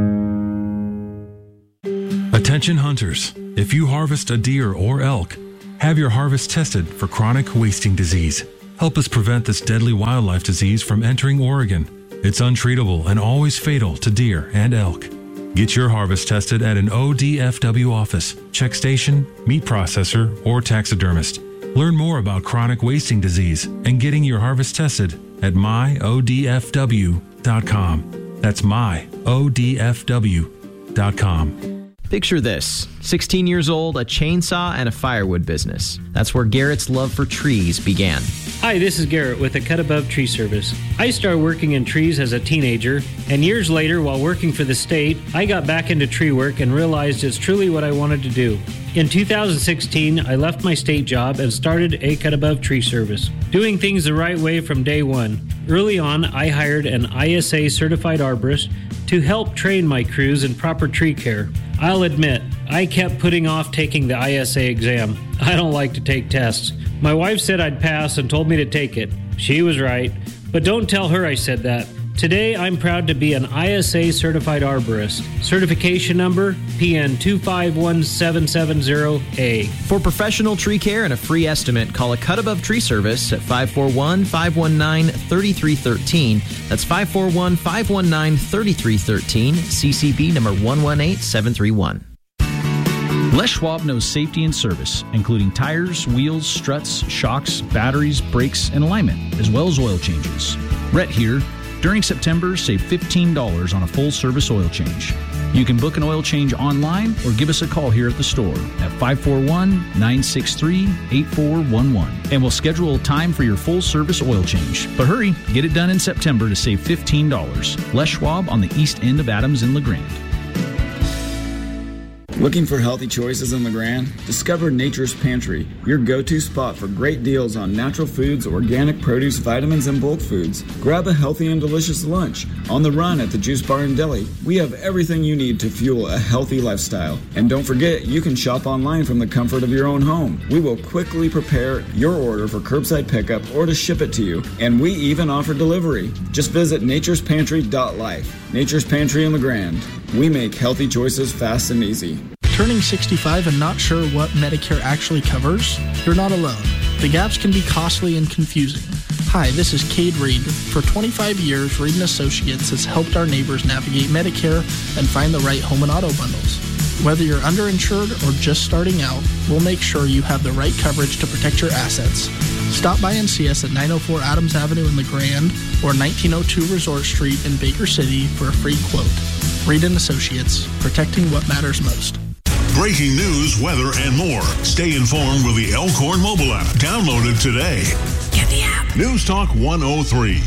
Attention hunters, if you harvest a deer or elk, have your harvest tested for chronic wasting disease. Help us prevent this deadly wildlife disease from entering Oregon. It's untreatable and always fatal to deer and elk. Get your harvest tested at an ODFW office, check station, meat processor, or taxidermist. Learn more about chronic wasting disease and getting your harvest tested at myodfw.com. That's myodfw.com. Picture this, 16 years old, a chainsaw, and a firewood business. That's where Garrett's love for trees began. Hi, this is Garrett with the Cut Above Tree Service. I started working in trees as a teenager, and years later, while working for the state, I got back into tree work and realized it's truly what I wanted to do. In 2016, I left my state job and started a Cut Above Tree Service, doing things the right way from day one. Early on, I hired an ISA certified arborist to help train my crews in proper tree care. I'll admit, I kept putting off taking the ISA exam. I don't like to take tests. My wife said I'd pass and told me to take it. She was right, but don't tell her I said that. Today, I'm proud to be an ISA certified arborist. Certification number PN 251770A. For professional tree care and a free estimate, call a Cut Above Tree Service at 541-519-3313. That's 541-519-3313, CCB number 118731. Les Schwab knows safety and service, including tires, wheels, struts, shocks, batteries, brakes, and alignment, as well as oil changes. Rhett here. During September, save $15 on a full-service oil change. You can book an oil change online or give us a call here at the store at 541-963-8411. And we'll schedule a time for your full-service oil change. But hurry, get it done in September to save $15. Les Schwab on the east end of Adams in LeGrand. Looking for healthy choices in LeGrand? Discover Nature's Pantry, your go-to spot for great deals on natural foods, organic produce, vitamins, and bulk foods. Grab a healthy and delicious lunch. On the run at the Juice Bar and Deli, we have everything you need to fuel a healthy lifestyle. And don't forget, you can shop online from the comfort of your own home. We will quickly prepare your order for curbside pickup or to ship it to you. And we even offer delivery. Just visit naturespantry.life. Nature's Pantry in LeGrand. We make healthy choices fast and easy. Turning 65 and not sure what Medicare actually covers? You're not alone. The gaps can be costly and confusing. Hi, this is Cade Reed. For 25 years, Reed & Associates has helped our neighbors navigate Medicare and find the right home and auto bundles. Whether you're underinsured or just starting out, we'll make sure you have the right coverage to protect your assets. Stop by and see us at 904 Adams Avenue in LeGrand or 1902 Resort Street in Baker City for a free quote. Reed & Associates, protecting what matters most. Breaking news, weather, and more. Stay informed with the Elkhorn mobile app. Download it today. Get the app. News Talk 103.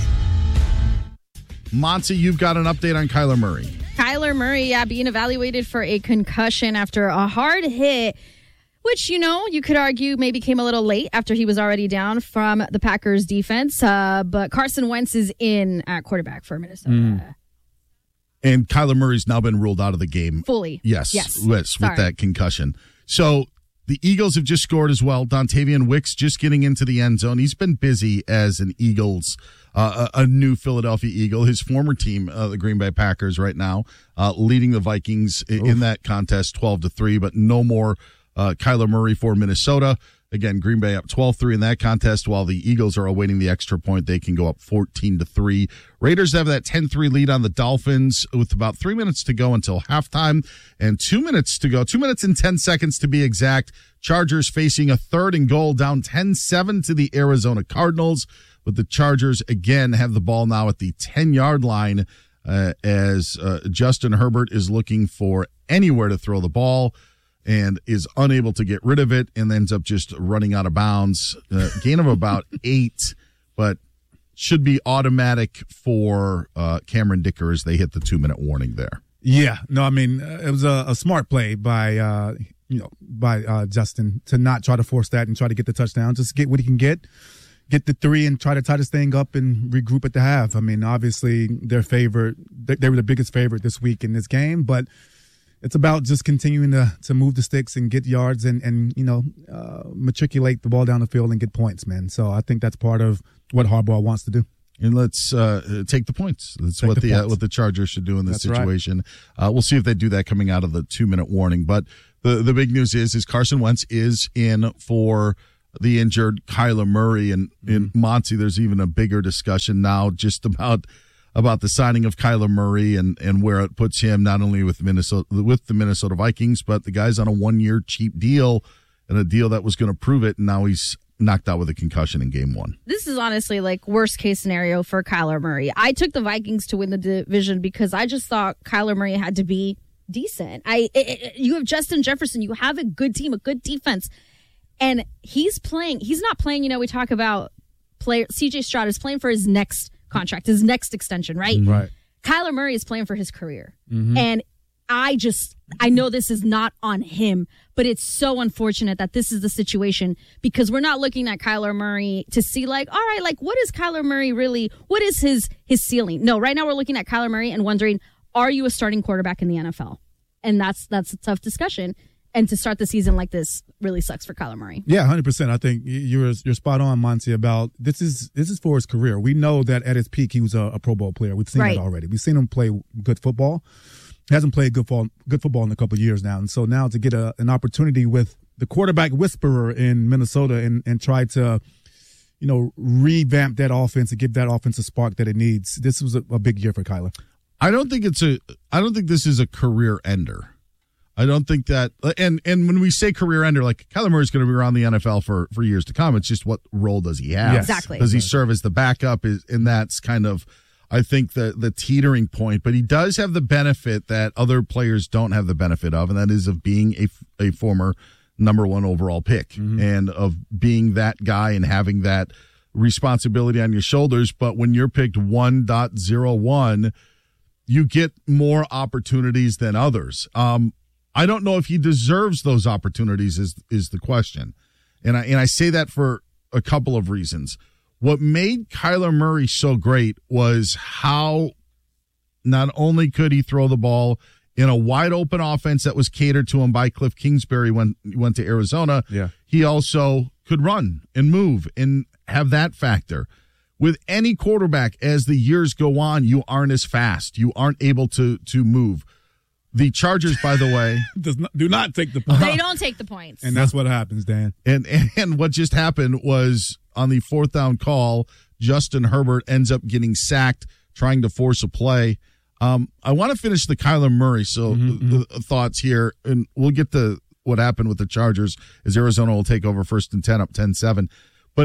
Monty, you've got an update on Kyler Murray. Kyler Murray being evaluated for a concussion after a hard hit, which, you could argue maybe came a little late after he was already down from the Packers defense. But Carson Wentz is in at quarterback for Minnesota. And Kyler Murray's now been ruled out of the game. Fully. Yes. With that concussion. So the Eagles have just scored as well. Dontavian Wicks just getting into the end zone. He's been busy as an Eagles, a new Philadelphia Eagle. His former team, the Green Bay Packers right now, leading the Vikings in that contest 12-3, but no more Kyler Murray for Minnesota. Again, Green Bay up 12-3 in that contest, while the Eagles are awaiting the extra point. They can go up 14-3. Raiders have that 10-3 lead on the Dolphins with about 3 minutes to go until halftime and 2 minutes to go. 2 minutes and 10 seconds to be exact. Chargers facing a 3rd and goal, down 10-7 to the Arizona Cardinals. But the Chargers, again, have the ball now at the 10-yard line as Justin Herbert is looking for anywhere to throw the ball and is unable to get rid of it and ends up just running out of bounds. Gain of about 8, but should be automatic for Cameron Dicker as they hit the 2-minute warning there. Yeah, no, I mean, it was a smart play by by Justin to not try to force that and try to get the touchdown. Just get what he can get the 3 and try to tie this thing up and regroup at the half. I mean, obviously their favorite, they were the biggest favorite this week in this game, but it's about just continuing to move the sticks and get yards and matriculate the ball down the field and get points, man. So I think that's part of what Harbaugh wants to do. And let's take the points. That's what the Chargers should do in this situation. Right. We'll see if they do that coming out of the 2-minute warning. But the big news is Carson Wentz is in for the injured Kyler Murray. And in Monty, there's even a bigger discussion now just about the signing of Kyler Murray and where it puts him not only with the Minnesota Vikings, but the guy's on a 1-year cheap deal and a deal that was going to prove it. And now he's knocked out with a concussion in game 1. This is honestly like worst case scenario for Kyler Murray. I took the Vikings to win the division because I just thought Kyler Murray had to be decent. You have Justin Jefferson. You have a good team, a good defense. And he's not playing, we talk about CJ Stroud is playing for his next contract, his next extension, right? Right. Kyler Murray is playing for his career. Mm-hmm. And I know this is not on him, but it's so unfortunate that this is the situation because we're not looking at Kyler Murray to see all right, what is Kyler Murray really, what is his ceiling? No, right now we're looking at Kyler Murray and wondering, are you a starting quarterback in the NFL? And that's a tough discussion. And to start the season like this really sucks for Kyler Murray. Yeah, 100%. I think you're spot on, Monty, about this is for his career. We know that at his peak he was a Pro Bowl player. We've seen that already. We've seen him play good football. He hasn't played good football in a couple of years now. And so now to get an opportunity with the quarterback whisperer in Minnesota and try to, revamp that offense and give that offense a spark that it needs. This was a big year for Kyler. I don't think this is a career ender. I don't think that, and when we say career ender, Kyler Murray's going to be around the NFL for years to come. It's just what role does he have? Yes. Exactly. Does he serve as the backup? And that's kind of, I think, the teetering point. But he does have the benefit that other players don't have the benefit of, and that is of being a former number 1 overall pick and of being that guy and having that responsibility on your shoulders. But when you're picked 1.01, you get more opportunities than others. I don't know if he deserves those opportunities is the question. And I say that for a couple of reasons. What made Kyler Murray so great was how not only could he throw the ball in a wide open offense that was catered to him by Cliff Kingsbury when he went to Arizona, he also could run and move and have that factor. With any quarterback, as the years go on, you aren't as fast. You aren't able to move. The Chargers, by the way, do not take the points. They don't take the points. And that's what happens, Dan. And what just happened was on the 4th down call, Justin Herbert ends up getting sacked, trying to force a play. I want to finish the Kyler Murray the thoughts here, and we'll get to what happened with the Chargers as Arizona will take over 1st and 10 up 10-7. But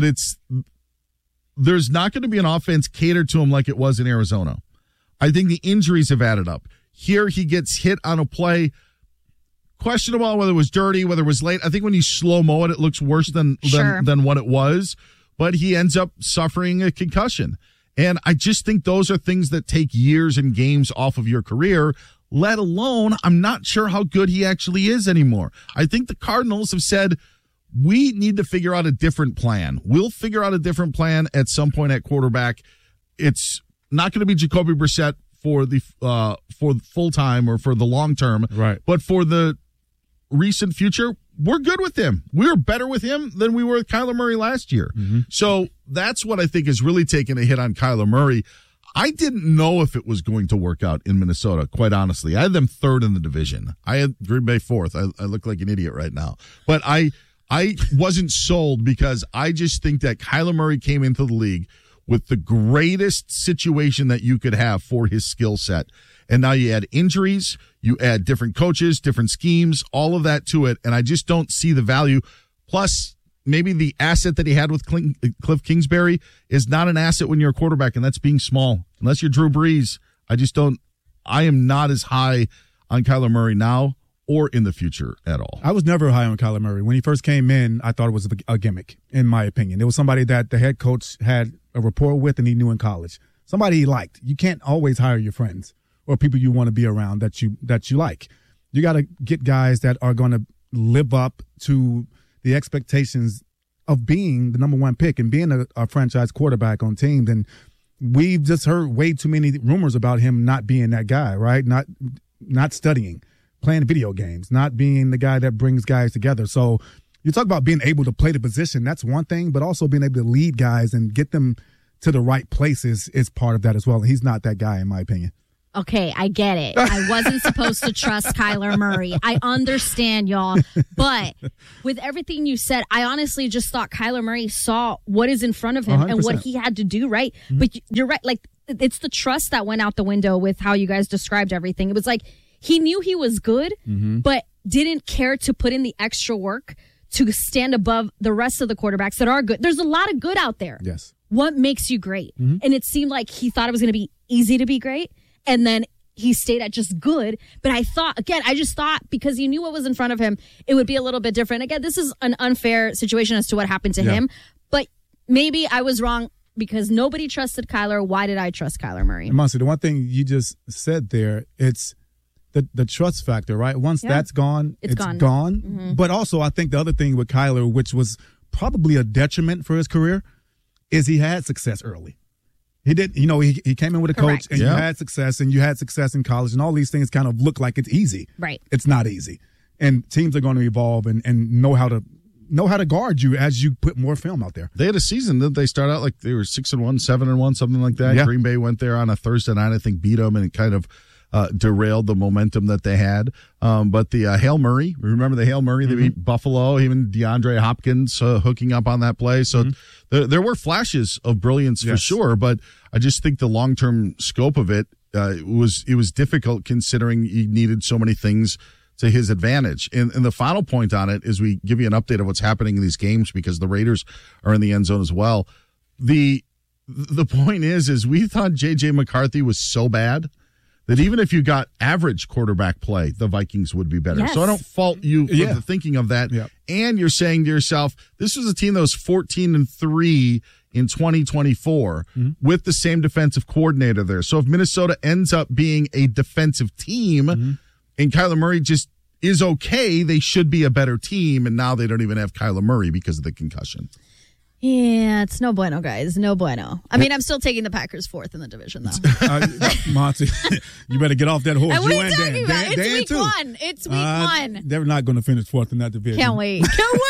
there's not going to be an offense catered to him like it was in Arizona. I think the injuries have added up. Here he gets hit on a play, questionable whether it was dirty, whether it was late. I think when you slow-mo it looks worse than what it was, but he ends up suffering a concussion. And I just think those are things that take years and games off of your career, let alone I'm not sure how good he actually is anymore. I think the Cardinals have said, we need to figure out a different plan. We'll figure out a different plan at some point at quarterback. It's not going to be Jacoby Brissett for full time or for the long term, right? But for the recent future, we're good with him. We're better with him than we were with Kyler Murray last year. So that's what I think is really taking a hit on Kyler Murray. I didn't know if it was going to work out in Minnesota, quite honestly. I had them 3rd in the division. I had Green Bay 4th. I look like an idiot right now, but I wasn't sold because I just think that Kyler Murray came into the league with the greatest situation that you could have for his skill set. And now you add injuries, you add different coaches, different schemes, all of that to it. And I just don't see the value. Plus, maybe the asset that he had with Cliff Kingsbury is not an asset when you're a quarterback, and that's being small. Unless you're Drew Brees, I am not as high on Kyler Murray now or in the future at all. I was never high on Kyler Murray. When he first came in, I thought it was a gimmick, in my opinion. It was somebody that the head coach had a rapport with and he knew in college. Somebody he liked. You can't always hire your friends or people you want to be around that you like. You got to get guys that are going to live up to the expectations of being the number one pick and being a franchise quarterback on teams. And we've just heard way too many rumors about him not being that guy, right? Not studying, playing video games, not being the guy that brings guys together. So you talk about being able to play the position, that's one thing, but also being able to lead guys and get them to the right places is part of that as well. And he's not that guy, in my opinion. Okay, I get it. I wasn't supposed to trust Kyler Murray. I understand, y'all. But with everything you said, I honestly just thought Kyler Murray saw what is in front of him 100%. And what he had to do, right? Mm-hmm. But you're right. Like, it's the trust that went out the window with how you guys described everything. It was like he knew he was good, but didn't care to put in the extra work to stand above the rest of the quarterbacks that are good. There's a lot of good out there. Yes. What makes you great? Mm-hmm. And it seemed like he thought it was going to be easy to be great. And then he stayed at just good. But I just thought because he knew what was in front of him, it would be a little bit different. Again, this is an unfair situation as to what happened to him. But maybe I was wrong because nobody trusted Kyler. Why did I trust Kyler Murray? And Monty, the one thing you just said there, it's the trust factor, right? Once that's gone, it's gone. Mm-hmm. But also, I think the other thing with Kyler, which was probably a detriment for his career, is he had success early. He did, he came in with a coach and you had success and you had success in college and all these things kind of look like it's easy. Right. It's not easy. And teams are going to evolve and know how to guard you as you put more film out there. They had a season, didn't they start out like they were 6-1, 7-1, something like that? Yeah. Green Bay went there on a Thursday night, I think beat them and it kind of derailed the momentum that they had. But the Hail Murray, remember the Hail Murray? They beat Buffalo, even DeAndre Hopkins hooking up on that play. So there were flashes of brilliance for sure, but I just think the long-term scope of it, it was difficult considering he needed so many things to his advantage. And the final point on it is we give you an update of what's happening in these games because the Raiders are in the end zone as well. The point is we thought J.J. McCarthy was so bad that even if you got average quarterback play, the Vikings would be better. Yes. So I don't fault you for the thinking of that. Yep. And you're saying to yourself, this was a team that was 14-3 in 2024 with the same defensive coordinator there. So if Minnesota ends up being a defensive team and Kyler Murray just is okay, they should be a better team. And now they don't even have Kyler Murray because of the concussion. Yeah, it's no bueno, guys. No bueno. I mean, I'm still taking the Packers fourth in the division, though. Monty, you better get off that horse. What are you talking about? It's week one. It's week one. They're not going to finish fourth in that division. Can't wait.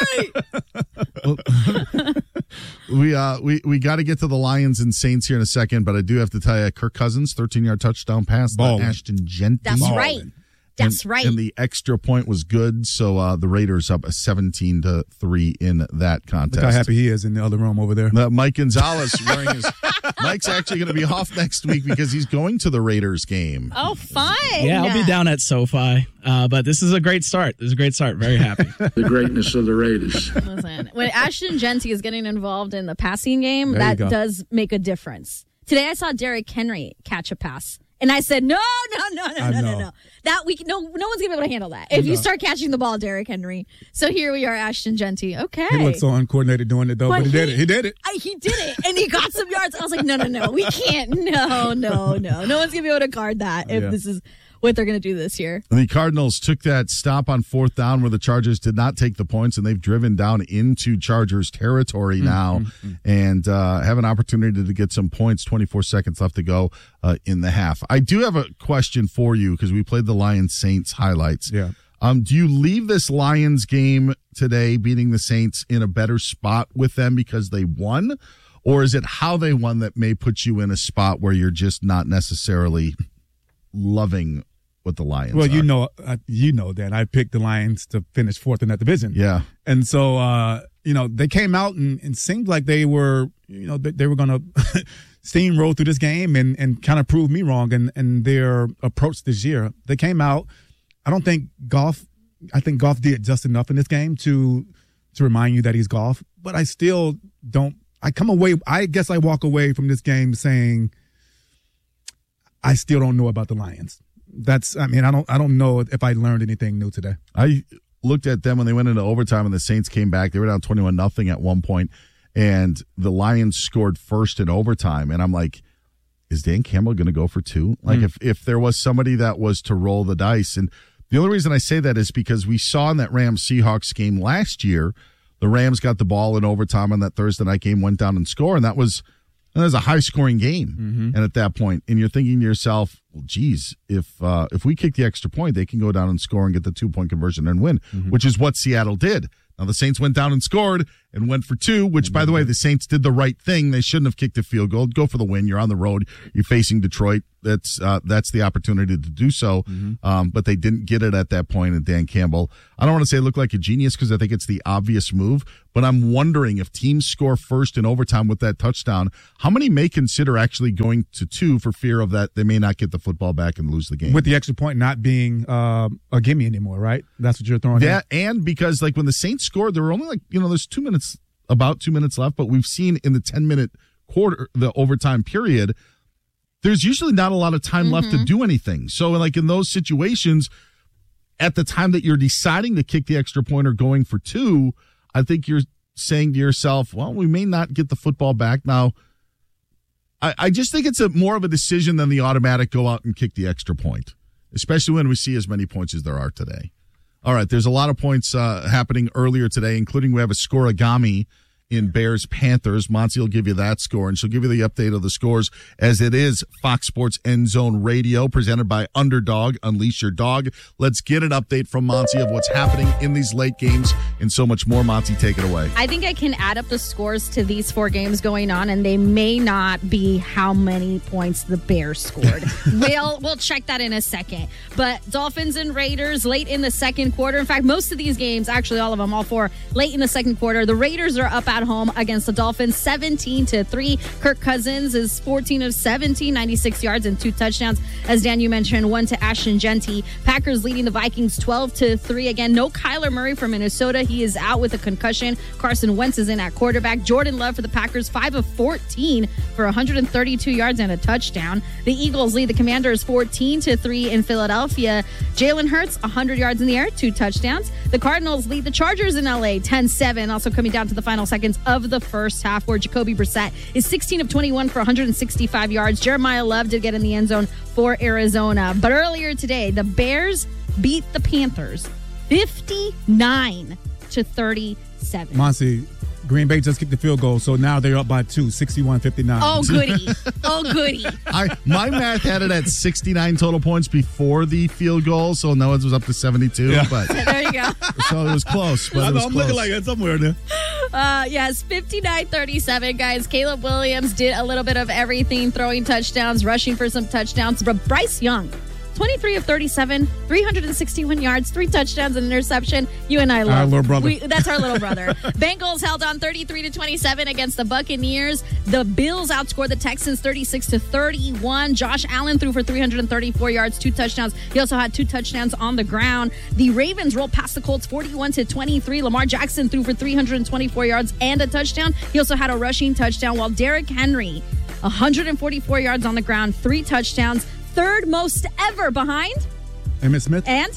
We got to get to the Lions and Saints here in a second, but I do have to tell you, Kirk Cousins, 13-yard touchdown pass to Ashton Jeanty. That's right. That's right. And the extra point was good, so the Raiders up 17-3 in that contest. Look how happy he is in the other room over there. Mike Gonzalez wearing his. Mike's actually going to be off next week because he's going to the Raiders game. Oh, fun! Yeah, I'll be down at SoFi, but this is a great start. This is a great start. Very happy. The greatness of the Raiders. Listen, when Ashton Jeanty is getting involved in the passing game, that does make a difference. Today, I saw Derrick Henry catch a pass. And I said, no. That no one's going to be able to handle that. If you start catching the ball, Derrick Henry. So here we are, Ashton Jeanty. Okay. He looked so uncoordinated doing it, though, but he did it. He did it. He did it, and he got some yards. I was like, no. We can't. No. No one's going to be able to guard that if this is what they're going to do this year. The Cardinals took that stop on fourth down where the Chargers did not take the points, and they've driven down into Chargers territory now and have an opportunity to get some points. 24 seconds left to go in the half. I do have a question for you because we played the Lions-Saints highlights. Yeah. Do you leave this Lions game today beating the Saints in a better spot with them because they won? Or is it how they won that may put you in a spot where you're just not necessarily loving what the Lions are? Well, you know that I picked the Lions to finish fourth in that division. Yeah. And so, they came out and seemed like they were, they were going to steamroll through this game and kind of prove me wrong in their approach this year. They came out. I think Goff did just enough in this game to remind you that he's Goff, but I still don't. I guess I walk away from this game saying I still don't know about the Lions. I don't know if I learned anything new today. I looked at them when they went into overtime and the Saints came back. They were down 21-0 at one point, and the Lions scored first in overtime. And I'm like, is Dan Campbell going to go for two? Like if there was somebody that was to roll the dice, and The only reason I say that is because we saw in that Rams-Seahawks game last year, the Rams got the ball in overtime on that Thursday night game, went down and scored, and that was a high-scoring game. And at that point, and you're thinking to yourself, well, geez, if we kick the extra point, they can go down and score and get the 2-point conversion and win, which is what Seattle did. Now, the Saints went down and scored and went for 2, which, by the way, the Saints did the right thing. They shouldn't have kicked a field goal. Go for the win. You're on the road. You're facing Detroit. That's the opportunity to do so. But they didn't get it at that point. And Dan Campbell, I don't want to say look like a genius because I think it's the obvious move, but I'm wondering if teams score first in overtime with that touchdown, how many may consider actually going to 2 for fear of that they may not get the football back and lose the game? With the extra point not being a gimme anymore, right? That's what you're throwing in? And because like when the Saints scored, there were only there's about 2 minutes left, but we've seen in the 10-minute quarter, the overtime period, there's usually not a lot of time left to do anything. So like in those situations, at the time that you're deciding to kick the extra point or going for 2, I think you're saying to yourself, well, we may not get the football back. Now, I just think it's more of a decision than the automatic go out and kick the extra point, especially when we see as many points as there are today. All right, there's a lot of points happening earlier today, including we have a scoregami in Bears-Panthers. Monty will give you that score, and she'll give you the update of the scores as it is Fox Sports End Zone Radio, presented by Underdog. Unleash your dog. Let's get an update from Monty of what's happening in these late games and so much more. Monty, take it away. I think I can add up the scores to these 4 games going on, and they may not be how many points the Bears scored. We'll check that in a second. But Dolphins and Raiders late in the second quarter. In fact, most of these games, actually all of them, all 4, late in the second quarter. The Raiders are up at home against the Dolphins 17-3. Kirk Cousins is 14 of 17, 96 yards and 2 touchdowns. As Dan, you mentioned, 1 to Ashton Genty. Packers leading the Vikings 12-3. Again, no Kyler Murray for Minnesota. He is out with a concussion. Carson Wentz is in at quarterback. Jordan Love for the Packers, 5 of 14 for 132 yards and a touchdown. The Eagles lead the Commanders 14-3 in Philadelphia. Jalen Hurts, 100 yards in the air, 2 touchdowns. The Cardinals lead the Chargers in LA 10-7, also coming down to the final seconds of the first half, where Jacoby Brissett is 16 of 21 for 165 yards. Jeremiah Love did get in the end zone for Arizona. But earlier today, the Bears beat the Panthers 59-37. Monty, Green Bay just kicked the field goal, so now they're up by 2, 61-59. Oh, goody. Oh, goody. My math had it at 69 total points before the field goal, so now it was up to 72. Yeah. But there you go. So it was close. But I'm looking like that somewhere there. Yes, 59-37, guys. Caleb Williams did a little bit of everything, throwing touchdowns, rushing for some touchdowns. But Bryce Young, 23 of 37, 361 yards, 3 touchdowns, and interception. You and I love our little brother. That's our little brother. Bengals held on 33-27 against the Buccaneers. The Bills outscored the Texans 36-31. Josh Allen threw for 334 yards, 2 touchdowns. He also had 2 touchdowns on the ground. The Ravens rolled past the Colts 41-23. Lamar Jackson threw for 324 yards and a touchdown. He also had a rushing touchdown, while Derrick Henry, 144 yards on the ground, 3 touchdowns. Third most ever behind Emmitt Smith. And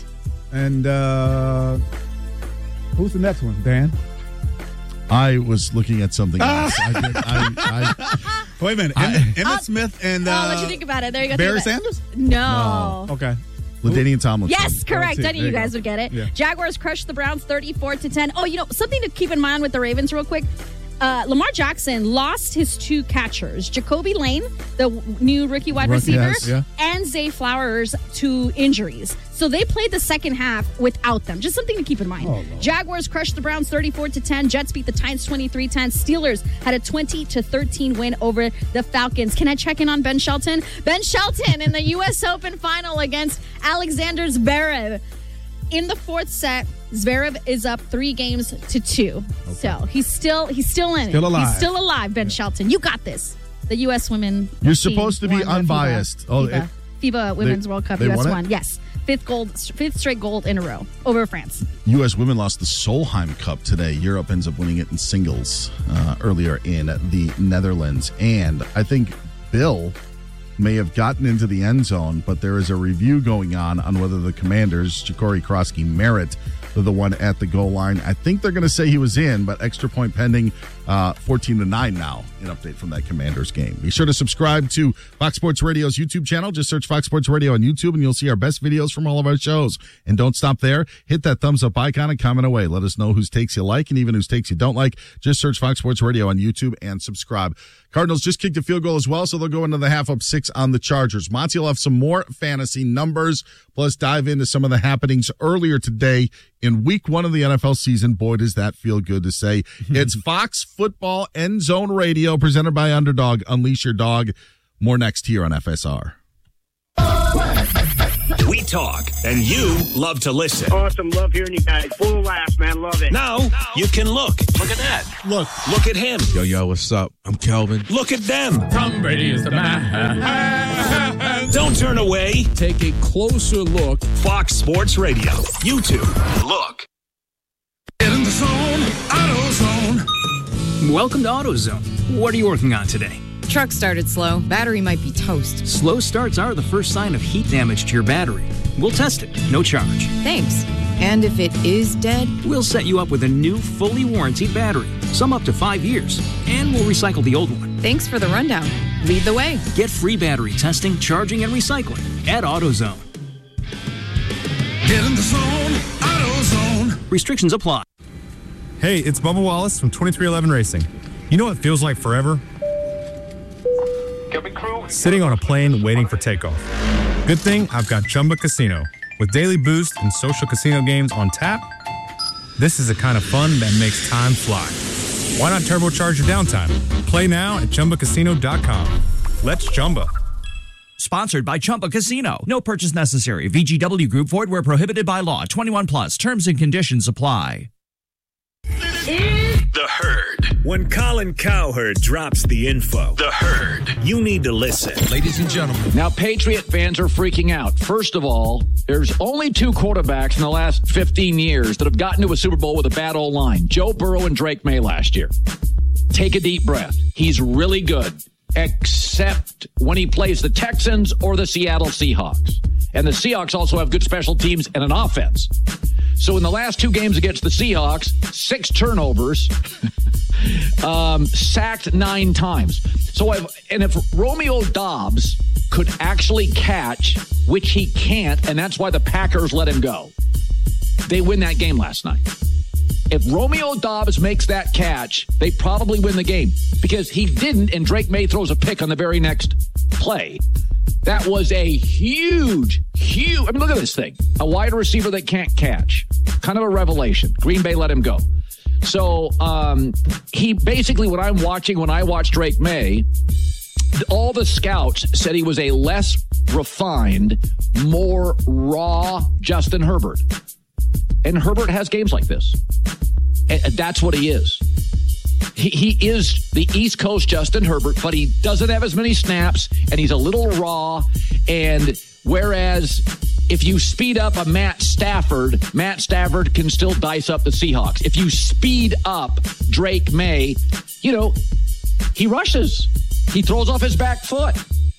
who's the next one, Dan? I was looking at something else. Wait a minute. Emmitt Smith and I'll let you think about it. There you go. Barry Sanders? No. Okay. LaDainian Tomlinson. Yes, correct. I knew you guys would get it. Yeah. Jaguars crushed the Browns 34-10. Oh, something to keep in mind with the Ravens real quick. Lamar Jackson lost his 2 catchers, Jacoby Lane, the new rookie wide receiver, and Zay Flowers, to injuries. So they played the second half without them. Just something to keep in mind. Jaguars crushed the Browns 34-10. Jets beat the Titans 23-10. Steelers had a 20-13 win over the Falcons. Can I check in on Ben Shelton? Ben Shelton in the U.S. Open final against Alexander Zverev. In the 4th set, Zverev is up 3-2. Okay. So he's still in it. Still alive. He's still alive, Ben Shelton. You got this. The U.S. women. You're supposed to be unbiased. FIBA Women's World Cup. U.S. won. Yes. 5th straight gold in a row over France. U.S. women lost the Solheim Cup today. Europe ends up winning it in singles earlier in the Netherlands. And I think Bill may have gotten into the end zone, but there is a review going on whether the Commanders, Ja'Cory Krosky, merit the one at the goal line. I think they're going to say he was in, but extra point pending. 14-9 now, an update from that Commanders game. Be sure to subscribe to Fox Sports Radio's YouTube channel. Just search Fox Sports Radio on YouTube, and you'll see our best videos from all of our shows. And don't stop there. Hit that thumbs up icon and comment away. Let us know whose takes you like and even whose takes you don't like. Just search Fox Sports Radio on YouTube and subscribe. Cardinals just kicked a field goal as well, so they'll go into the half up 6 on the Chargers. Monty will have some more fantasy numbers, plus dive into some of the happenings earlier today in week 1 of the NFL season. Boy, does that feel good to say. It's Fox Football End Zone Radio, presented by Underdog. Unleash your dog. More next here on FSR. We talk, and you love to listen. Awesome. Love hearing you guys. Full of laughs, man. Love it. Now you can look. Look at that. Look at him. Yo, what's up? I'm Kelvin. Look at them. Tom Brady is the man. Don't turn away. Take a closer look. Fox Sports Radio. YouTube. Look. Get in the zone. AutoZone. Welcome to AutoZone. What are you working on today? Truck started slow. Battery might be toast. Slow starts are the first sign of heat damage to your battery. We'll test it. No charge. Thanks. And if it is dead? We'll set you up with a new, fully warranted battery. Some up to 5 years. And we'll recycle the old one. Thanks for the rundown. Lead the way. Get free battery testing, charging, and recycling at AutoZone. Get in the zone. AutoZone. Restrictions apply. Hey, it's Bubba Wallace from 2311 Racing. You know what it feels like forever? Sitting on a plane waiting for takeoff. Good thing I've got Chumba Casino. With daily boost and social casino games on tap, this is the kind of fun that makes time fly. Why not turbocharge your downtime? Play now at ChumbaCasino.com. Let's Chumba. Sponsored by Chumba Casino. No purchase necessary. VGW Group. Void where prohibited by law. 21 plus. Terms and conditions apply. The Herd. When Colin Cowherd drops the info, The Herd, you need to listen. Ladies and gentlemen. Now, Patriot fans are freaking out. First of all, there's only 2 quarterbacks in the last 15 years that have gotten to a Super Bowl with a bad old line. Joe Burrow and Drake May last year. Take a deep breath. He's really good, except when he plays the Texans or the Seattle Seahawks. And the Seahawks also have good special teams and an offense. So in the last 2 games against the Seahawks, 6 turnovers, sacked 9 times. So if Romeo Doubs could actually catch, which he can't, and that's why the Packers let him go, they win that game last night. If Romeo Doubs makes that catch, they probably win the game because he didn't, and Drake May throws a pick on the very next play. That was a huge, I mean, look at this thing. A wide receiver that can't catch. Kind of a revelation. Green Bay let him go. So he basically, what I'm watching when I watch Drake May, all the scouts said he was a less refined, more raw Justin Herbert. And Herbert has games like this. And that's what he is. He is the East Coast Justin Herbert, but he doesn't have as many snaps, and he's a little raw. And whereas if you speed up a Matt Stafford can still dice up the Seahawks. If you speed up Drake May, he rushes. He throws off his back foot.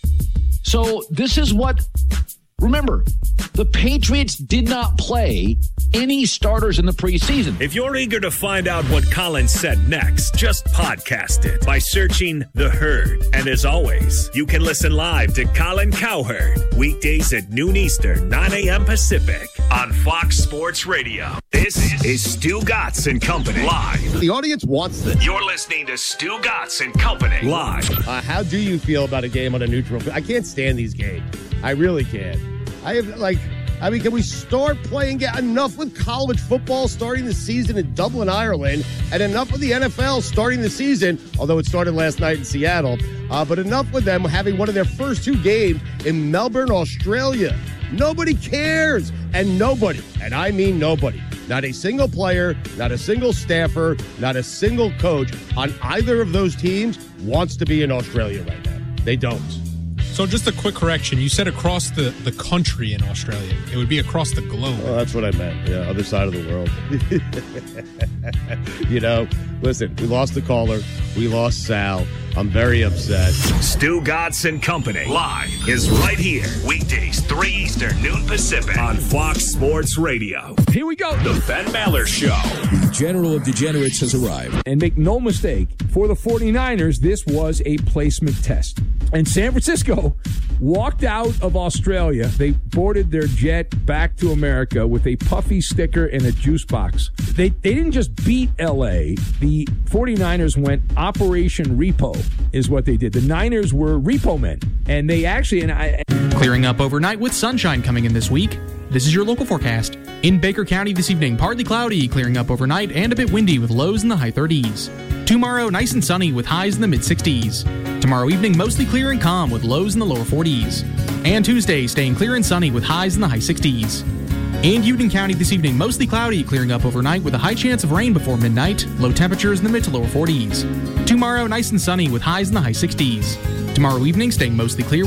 So this is what, remember, the Patriots did not play any starters in the preseason. If you're eager to find out what Colin said next, just podcast it by searching The Herd. And as always, you can listen live to Colin Cowherd weekdays at noon Eastern, 9 a.m. Pacific on Fox Sports Radio. This is Stu Gatz and Company live. The audience wants this. You're listening to Stu Gatz and Company live. How do you feel about a game on a neutral field? I can't stand these games. I really can't. Can we start playing enough with college football starting the season in Dublin, Ireland, and enough with the NFL starting the season, although it started last night in Seattle, but enough with them having one of their first 2 games in Melbourne, Australia. Nobody cares, and nobody, and I mean nobody, not a single player, not a single staffer, not a single coach on either of those teams wants to be in Australia right now. They don't. So just a quick correction. You said across the country in Australia. It would be across the globe. Oh, that's what I meant. Yeah, other side of the world. Listen, we lost the caller. We lost Sal. I'm very upset. Stu Gatz and Company live is right here. Weekdays, 3 Eastern, noon Pacific on Fox Sports Radio. Here we go. The Ben Maller Show. The General of Degenerates has arrived. And make no mistake, for the 49ers, this was a placement test. And San Francisco walked out of Australia. They boarded their jet back to America with a puffy sticker and a juice box. They didn't just beat L.A. The 49ers went Operation Repo is what they did. The Niners were repo men. And they actually... Clearing up overnight with sunshine coming in this week. This is your local forecast. In Baker County this evening, partly cloudy, clearing up overnight, and a bit windy with lows in the high 30s. Tomorrow, nice and sunny with highs in the mid-60s. Tomorrow evening, mostly clear and calm with lows in the lower 40s. And Tuesday, staying clear and sunny with highs in the high 60s. In Union County this evening, mostly cloudy, clearing up overnight with a high chance of rain before midnight, low temperatures in the mid to lower 40s. Tomorrow, nice and sunny with highs in the high 60s. Tomorrow evening, staying mostly clear with